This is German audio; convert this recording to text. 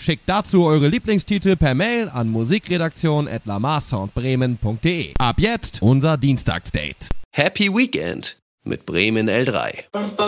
Schickt dazu eure Lieblingstitel per Mail an musikredaktion@lamarsoundbremen.de. Ab jetzt unser Dienstagsdate. Happy Weekend mit Bremen L3.